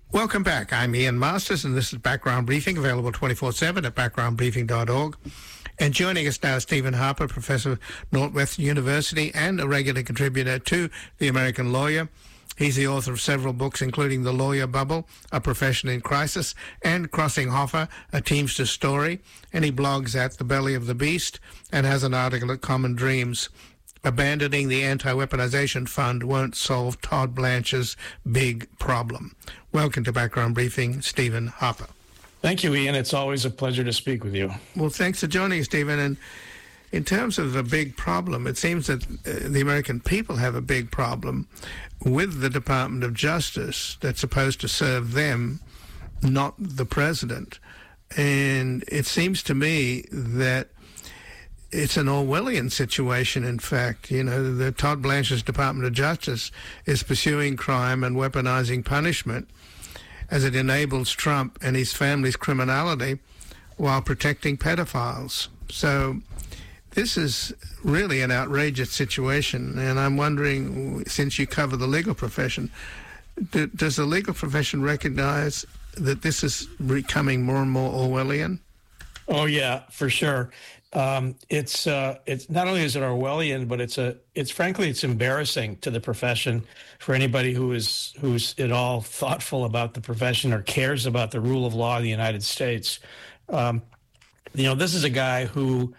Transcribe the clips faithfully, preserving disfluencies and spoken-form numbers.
Welcome back. I'm Ian Masters, and this is Background Briefing, available twenty-four seven at background briefing dot org. And joining us now is Stephen Harper, professor of Northwestern University and a regular contributor to The American Lawyer. He's the author of several books, including The Lawyer Bubble, A Profession in Crisis, and Crossing Hoffa, A Teamster Story. And he blogs at The Belly of the Beast and has an article at Common Dreams. Abandoning the Anti-Weaponization Fund won't solve Todd Blanche's big problem. Welcome to Background Briefing, Stephen Harper. Thank you, Ian. It's always a pleasure to speak with you. Well, thanks for joining us, Stephen. And in terms of a big problem, it seems that uh, the American people have a big problem with the Department of Justice that's supposed to serve them, not the president. And it seems to me that it's an Orwellian situation, in fact. You know, the Todd Blanche's Department of Justice is pursuing crime and weaponizing punishment as it enables Trump and his family's criminality while protecting pedophiles. So this is really an outrageous situation, and I'm wondering, since you cover the legal profession, do, does the legal profession recognize that this is becoming more and more Orwellian? Oh, yeah, for sure. Um, it's uh, it's not only is it Orwellian, but it's a it's frankly it's embarrassing to the profession for anybody who is who's at all thoughtful about the profession or cares about the rule of law in the United States. Um, you know, this is a guy who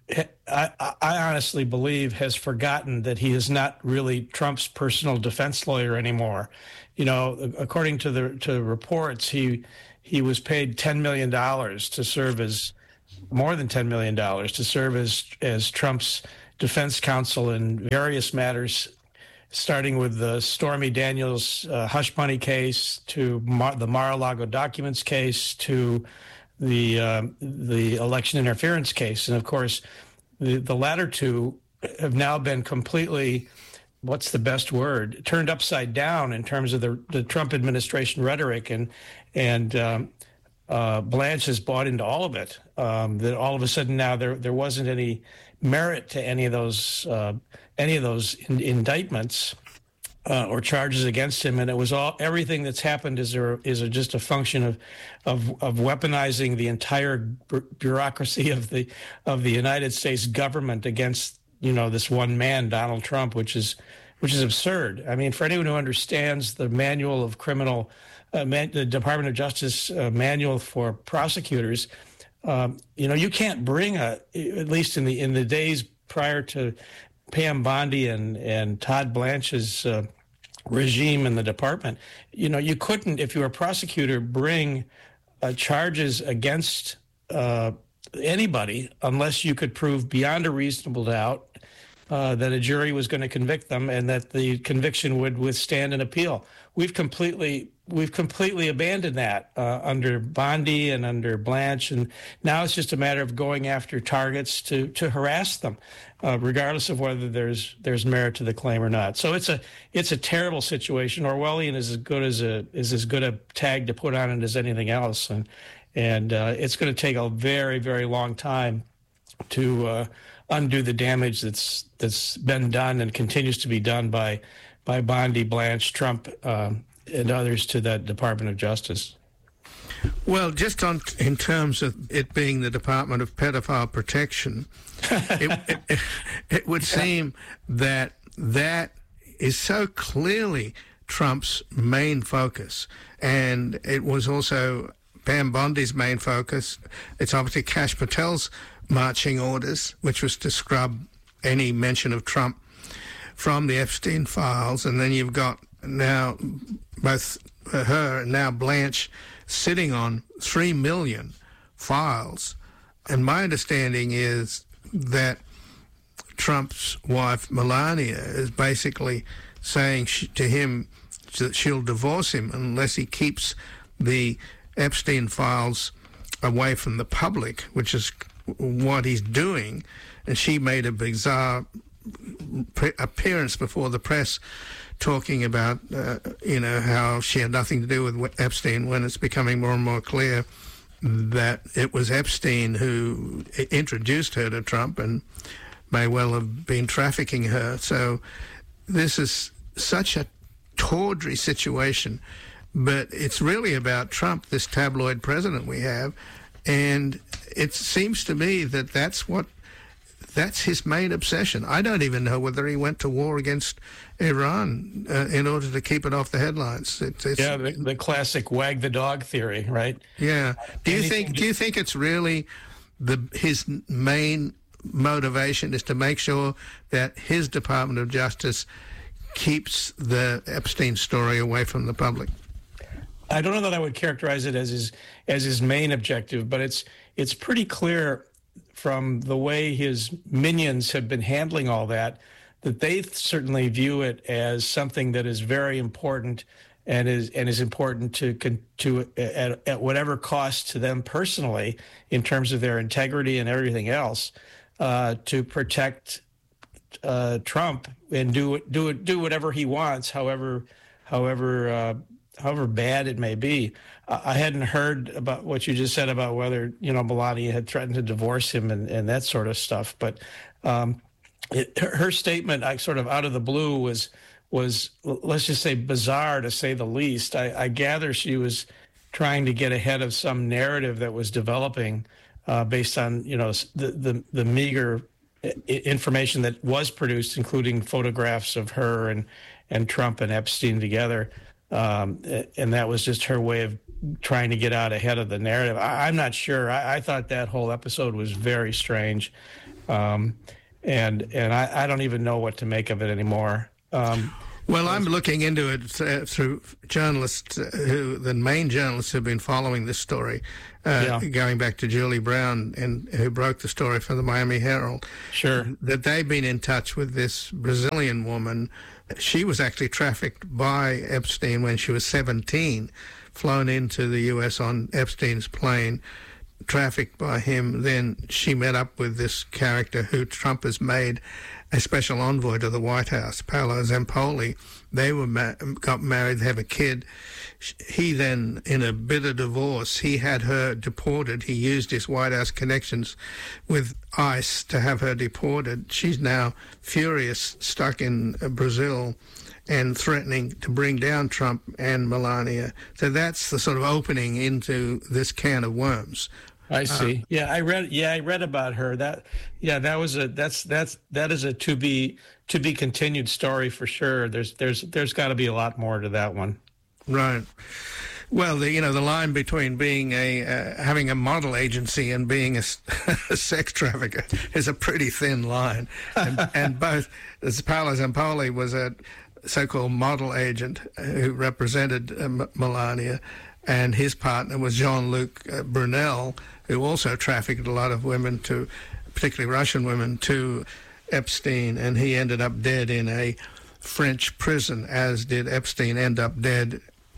I, I honestly believe has forgotten that he is not really Trump's personal defense lawyer anymore. You know, according to the to reports, he he was paid ten million dollars to serve as more than ten million dollars to serve as as Trump's defense counsel in various matters, starting with the Stormy Daniels uh, hush money case, to Mar- the Mar-a-Lago documents case, to the uh, the election interference case. And of course, the, the latter two have now been completely, what's the best word, turned upside down in terms of the, the Trump administration rhetoric. And, and um, uh, Blanche has bought into all of it. Um, that all of a sudden now there there wasn't any merit to any of those uh, any of those in, indictments uh, or charges against him, and it was all everything that's happened is a, is a, just a function of of of weaponizing the entire bu- bureaucracy of the of the United States government against, you know, this one man, Donald Trump, which is which is absurd. I mean, for anyone who understands the manual of criminal, uh, man, the Department of Justice uh, manual for prosecutors. Um, you know, you can't bring a, at least in the in the days prior to Pam Bondi and, and Todd Blanche's uh, regime in the department, you know, you couldn't, if you were a prosecutor, bring uh, charges against uh, anybody unless you could prove beyond a reasonable doubt uh, that a jury was going to convict them and that the conviction would withstand an appeal. We've completely We've completely abandoned that uh, under Bondi and under Blanche, and now it's just a matter of going after targets to to harass them, uh, regardless of whether there's there's merit to the claim or not. So it's a it's a terrible situation. Orwellian is as good as a is as good a tag to put on it as anything else, and and uh, it's going to take a very very long time to uh, undo the damage that's that's been done and continues to be done by by Bondi, Blanche, Trump. Um, and others to that Department of Justice. Well, just on in terms of it being the Department of Pedophile Protection, it, it, it would seem that that is so clearly Trump's main focus, and it was also Pam Bondi's main focus. It's obviously Kash Patel's marching orders, which was to scrub any mention of Trump from the Epstein files, and then you've got now both her and now Blanche sitting on three million files. And my understanding is that Trump's wife, Melania, is basically saying she, to him that she'll divorce him unless he keeps the Epstein files away from the public, which is what he's doing. And she made a bizarre pre- appearance before the press talking about, uh, you know, how she had nothing to do with Epstein, when it's becoming more and more clear that it was Epstein who introduced her to Trump and may well have been trafficking her. So this is such a tawdry situation but it's really about Trump, this tabloid president we have, and it seems to me that that's what that's his main obsession. I don't even know whether he went to war against Iran uh, in order to keep it off the headlines. It's, it's, yeah, the, the classic wag the dog theory, right? Yeah. Do you Anything think? Do you think it's really the his main motivation is to make sure that his Department of Justice keeps the Epstein story away from the public? I don't know that I would characterize it as his as his main objective, but it's it's pretty clear from the way his minions have been handling all that, that they certainly view it as something that is very important and is and is important to to at, at whatever cost to them personally in terms of their integrity and everything else, uh, to protect uh, Trump and do do do whatever he wants, however however uh, however bad it may be. I hadn't heard about what you just said about whether, you know, Melania had threatened to divorce him and, and that sort of stuff. But um, it, her, her statement, I sort of out of the blue, was, was let's just say bizarre, to say the least. I, I gather she was trying to get ahead of some narrative that was developing uh, based on, you know, the, the, the meager information that was produced, including photographs of her and, and Trump and Epstein together. Um, and that was just her way of trying to get out ahead of the narrative. I, I'm not sure. I, I thought that whole episode was very strange. Um, and and I, I don't even know what to make of it anymore. Um, well, I'm looking into it uh, through journalists uh, who, the main journalists who've been following this story, uh, yeah. going back to Julie Brown, and who broke the story for the Miami Herald. Sure. That they've been in touch with this Brazilian woman. She was actually trafficked by Epstein when she was seventeen, flown into the U S on Epstein's plane, trafficked by him. Then she met up with this character who Trump has made a special envoy to the White House, Paolo Zampoli. They were ma- got married, they have a kid. He then, in a bitter divorce, he had her deported. He used his White House connections with ICE to have her deported. She's now furious, stuck in Brazil, and threatening to bring down Trump and Melania. So that's the sort of opening into this can of worms. I see. Uh, yeah, I read. Yeah, I read about her. That. Yeah, that was a. That's that's that is a to be to be continued story for sure. There's there's there's got to be a lot more to that one. Right. Well, the, you know, the line between being a uh, having a model agency and being a, a sex trafficker is a pretty thin line. And, and both Paolo Zampoli was a so-called model agent who represented uh, Melania, and his partner was Jean-Luc uh, Brunel, who also trafficked a lot of women, to, particularly Russian women, to Epstein, and he ended up dead in a French prison, as did Epstein end up dead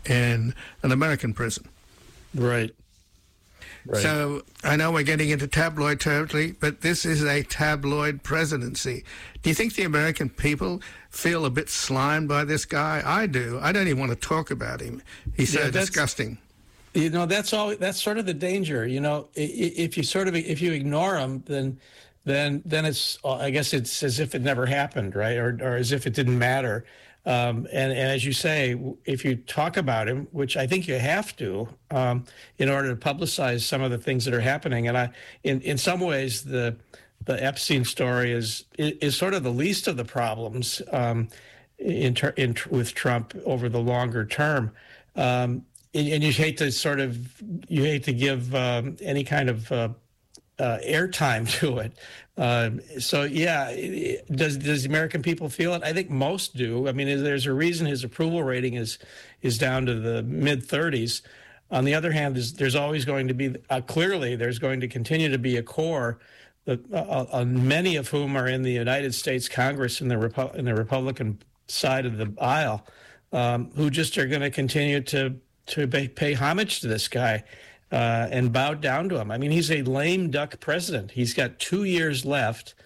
in an American prison. Right. Right. So I know we're getting into tabloid territory, but this is a tabloid presidency. Do you think the American people feel a bit slimed by this guy? I do. I don't even want to talk about him. He's so yeah, disgusting. You know, that's all. That's sort of the danger. You know, if you sort of if you ignore him, then then then it's I guess it's as if it never happened, right? Or or as if it didn't matter. Um, and, and as you say, if you talk about him, which I think you have to, um, in order to publicize some of the things that are happening, and I, in, in some ways, the the Epstein story is is sort of the least of the problems um, in, ter- in with Trump over the longer term. Um, and, and you hate to sort of you hate to give um, any kind of uh, uh, airtime to it. Uh, so yeah, does does the American people feel it? I think most do. I mean, there's a reason his approval rating is is down to the mid thirties. On the other hand, there's, there's always going to be uh, clearly there's going to continue to be a core, that, uh, uh, many of whom are in the United States Congress in the Repu- in the Republican side of the aisle, um, who just are going to continue to to pay, pay homage to this guy. Uh, and bowed down to him. I mean, he's a lame duck president. He's got two years left,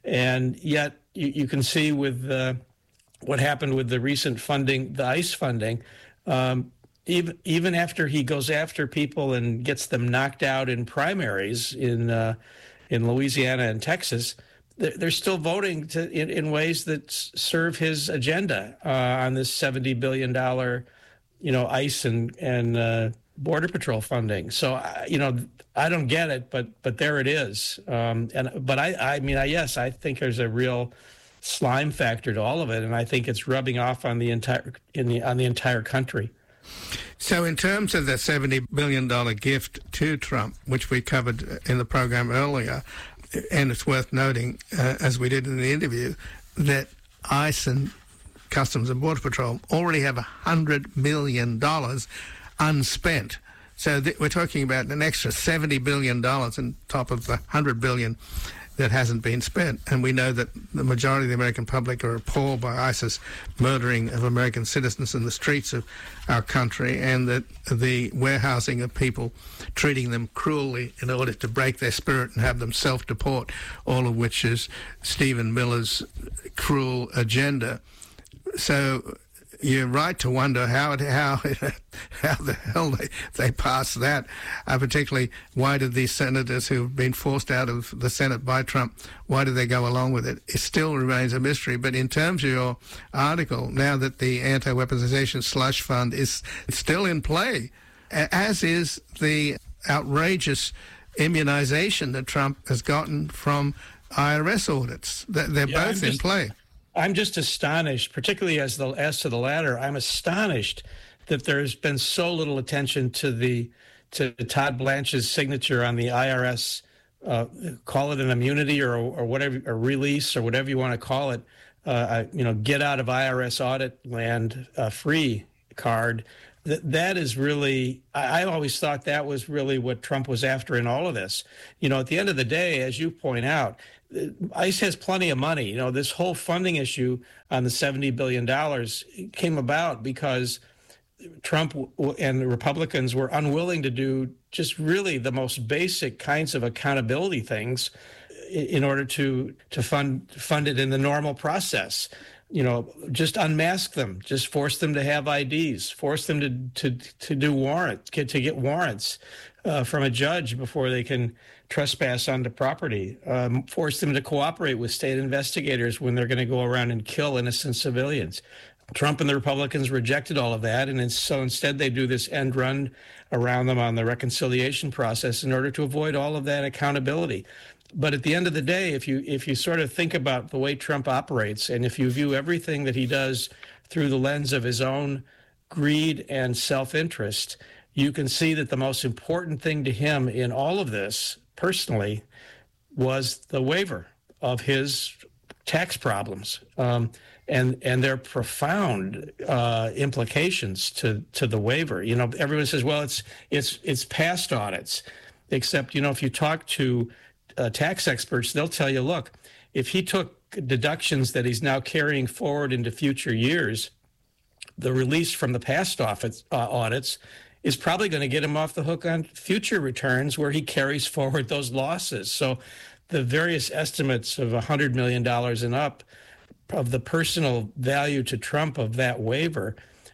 and yet you, you can see with uh, what happened with the recent funding, the ICE funding, um, even even after he goes after people and gets them knocked out in primaries in uh, in Louisiana and Texas, they're, they're still voting to, in, in ways that serve his agenda uh, on this seventy billion dollars you know, ICE and and uh, Border Patrol funding. So uh, you know, I don't get it, but but there it is. Um, and but I I mean, I yes, I think there's a real slime factor to all of it, and I think it's rubbing off on the entire in the on the entire country. So in terms of the seventy billion dollars gift to Trump, which we covered in the program earlier, and it's worth noting, uh, as we did in the interview, that ICE and Customs and Border Patrol already have one hundred million dollars unspent. So th- we're talking about an extra seventy billion dollars on top of the one hundred billion dollars that hasn't been spent. And we know that the majority of the American public are appalled by ISIS murdering of American citizens in the streets of our country, and that the warehousing of people, treating them cruelly in order to break their spirit and have them self-deport, all of which is Stephen Miller's cruel agenda. So you're right to wonder how it, how how the hell they, they passed that. Uh, particularly, why did these senators who've been forced out of the Senate by Trump, why did they go along with it? It still remains a mystery. But in terms of your article, now that the anti-weaponization slush fund is still in play, as is the outrageous immunization that Trump has gotten from I R S audits. They're, they're yeah, both just- in play. I'm just astonished, particularly as the as to the latter. I'm astonished that there's been so little attention to the to Todd Blanche's signature on the I R S, uh, call it an immunity or or whatever, a release or whatever you want to call it. Uh, you know, get out of I R S audit land uh, free card. That that is really. I, I always thought that was really what Trump was after in all of this. You know, at the end of the day, as you point out, ICE has plenty of money. You know, this whole funding issue on the seventy billion dollars came about because Trump and the Republicans were unwilling to do just really the most basic kinds of accountability things in order to to fund fund it in the normal process. You know, just unmask them, just force them to have I Ds, force them to to to do warrants, to get warrants uh, from a judge before they can trespass onto property, um, force them to cooperate with state investigators when they're going to go around and kill innocent civilians. Trump and the Republicans rejected all of that, and so instead they do this end run around them on the reconciliation process in order to avoid all of that accountability. But at the end of the day, if you if you sort of think about the way Trump operates, and if you view everything that he does through the lens of his own greed and self-interest, you can see that the most important thing to him in all of this, personally, was the waiver of his tax problems, um, and and their profound uh, implications to to the waiver. You know, everyone says, well, it's it's it's past audits, except, you know, if you talk to uh, tax experts, they'll tell you, look, if he took deductions that he's now carrying forward into future years, the release from the past office, uh, audits is probably going to get him off the hook on future returns where he carries forward those losses. So the various estimates of one hundred million dollars and up of the personal value to Trump of that waiver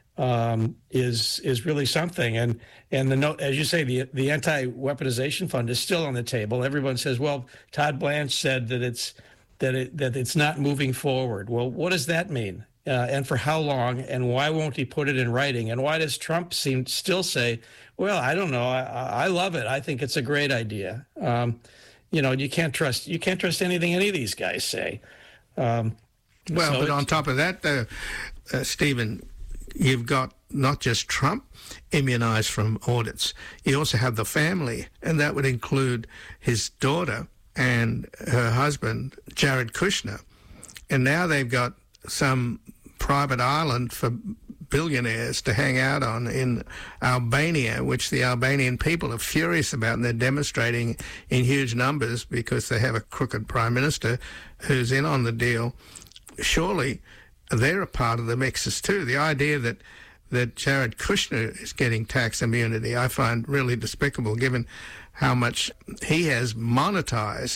um, is is really something. And and the note, as you say, the the anti-weaponization fund is still on the table. Everyone says, well, Todd Blanche said that it's that it that it's not moving forward. Well, what does that mean? Uh, and for how long? And why won't he put it in writing? And why does Trump seem still say, well, I don't know. I, I love it. I think it's a great idea. Um, you know, you can't trust you can't trust anything any of these guys say. Um, well, so but on top of that, uh, uh, Stephen, you've got not just Trump immunized from audits. You also have the family, and that would include his daughter and her husband, Jared Kushner. And now they've got some private island for billionaires to hang out on in Albania, which the Albanian people are furious about, and they're demonstrating in huge numbers because they have a crooked prime minister who's in on the deal. Surely they're a part of the mixes too. The idea that that Jared Kushner is getting tax immunity, I find really despicable, given how much he has monetized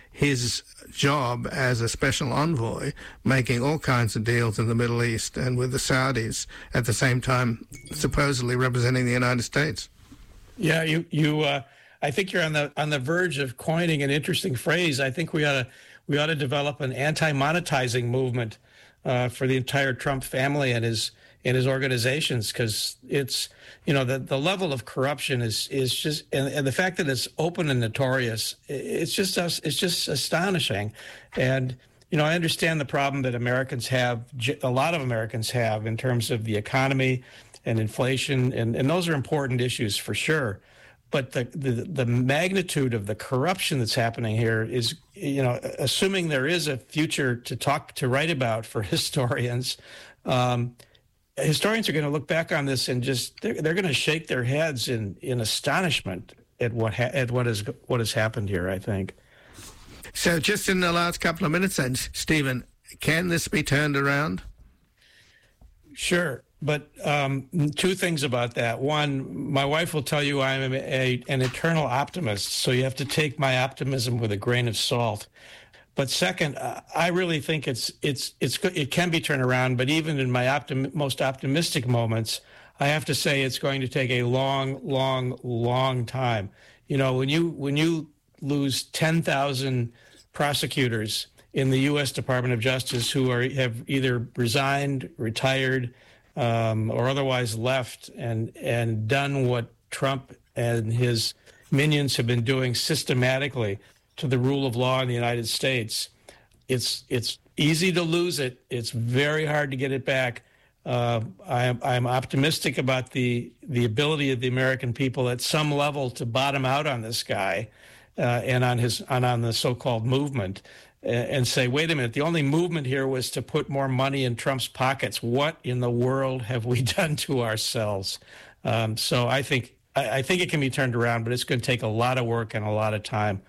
his job as a special envoy, making all kinds of deals in the Middle East and with the Saudis, at the same time supposedly representing the United States. Yeah, you you. Uh, I think you're on the on the verge of coining an interesting phrase. I think we ought to we ought to develop an anti-monetizing movement uh, for the entire Trump family and his and his organizations, because it's, you know, the, the level of corruption is is just, and, and the fact that it's open and notorious, it's just it's just astonishing. And, you know, I understand the problem that Americans have, a lot of Americans have, in terms of the economy and inflation, and, and those are important issues for sure. But the, the the magnitude of the corruption that's happening here is, you know, assuming there is a future to talk, to write about for historians, um, historians are going to look back on this and just, they're, they're going to shake their heads in, in astonishment at what ha- at what is what has happened here, I think. So just in the last couple of minutes then, Stephen, can this be turned around? Sure. But um, two things about that. One, my wife will tell you I'm a, a, an eternal optimist, so you have to take my optimism with a grain of salt. But second, uh, I really think it's it's it's it can be turned around. But even in my optim- most optimistic moments, I have to say it's going to take a long, long, long time. You know, when you when you lose ten thousand prosecutors in the U S Department of Justice who are have either resigned, retired, Um, or otherwise left and and done what Trump and his minions have been doing systematically to the rule of law in the United States, it's it's easy to lose it. It's very hard to get it back. Uh, I, I'm optimistic about the the ability of the American people at some level to bottom out on this guy uh, and on his on, on the so-called movement. And say, wait a minute, the only movement here was to put more money in Trump's pockets. What in the world have we done to ourselves? Um, so I think I, I think it can be turned around, but it's going to take a lot of work and a lot of time.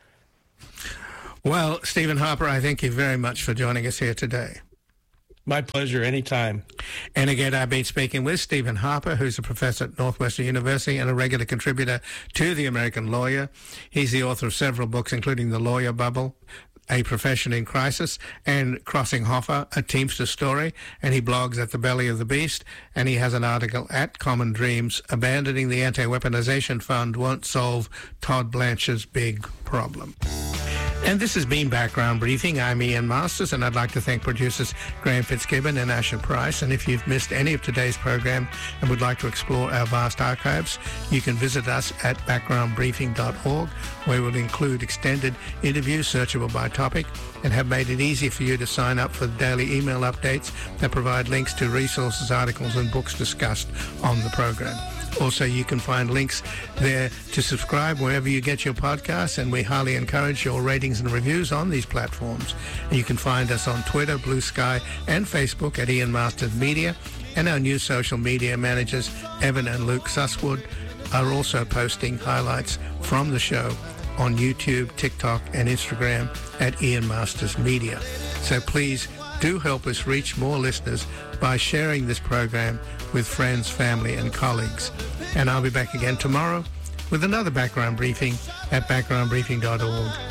Well, Stephen Harper, I thank you very much for joining us here today. My pleasure, anytime. And again, I've been speaking with Stephen Harper, who's a professor at Northwestern University and a regular contributor to The American Lawyer. He's the author of several books, including The Lawyer Bubble, A Profession in Crisis, and Crossing Hoffa, A Teamster Story, and he blogs at The Belly of the Beast, and he has an article at Common Dreams, Abandoning the Anti-Weaponization Fund Won't Solve Todd Blanchard's Big Problem. And this has been Background Briefing. I'm Ian Masters, and I'd like to thank producers Graham Fitzgibbon and Asher Price. And if you've missed any of today's program and would like to explore our vast archives, you can visit us at background briefing dot org, where we'll include extended interviews searchable by topic and have made it easy for you to sign up for the daily email updates that provide links to resources, articles, and books discussed on the program. Also, you can find links there to subscribe wherever you get your podcasts, and we highly encourage your ratings and reviews on these platforms. And you can find us on Twitter, Blue Sky, and Facebook at Ian Masters Media, and our new social media managers, Evan and Luke Suswood, are also posting highlights from the show on YouTube, TikTok, and Instagram at Ian Masters Media. So please do help us reach more listeners by sharing this program with friends, family, and colleagues. And I'll be back again tomorrow with another Background Briefing at background briefing dot org.